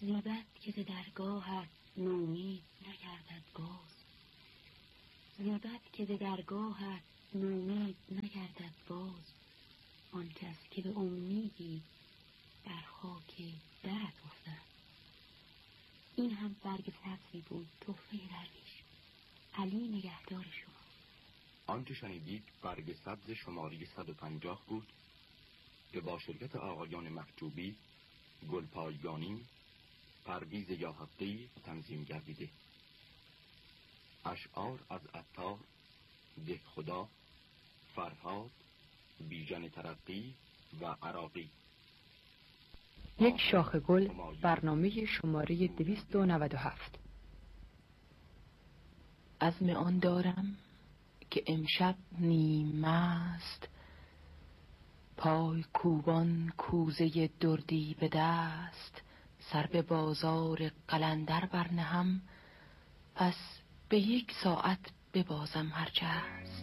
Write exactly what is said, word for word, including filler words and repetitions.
زیبد که ز درگاهت نومید نگردد باز، زیبد که ز درگاهت نومید نگردد باز. آن کس که به امیدی در خاک درت افتد. این هم برگ سبزی بود تحفه درویش. علی نگهدار شما. آنچه شنیدید برگ سبز شماره صد و پنجاه بود که با شرکت آقایان محجوبی، گلپایگانی، پرویز یاهفتی تنظیم گردیده. اشعار از عطار، ده خدا، فرهاد، بیژن ترقی و عراقی. یک شاخ گل، برنامه شماره دویست و نود و هفت. عزم آن دارم که امشب نیم مست، پای کوبان کوزه دردی به دست، سر به بازار قلندر برنهم، پس به یک ساعت ببازم هرچه هست.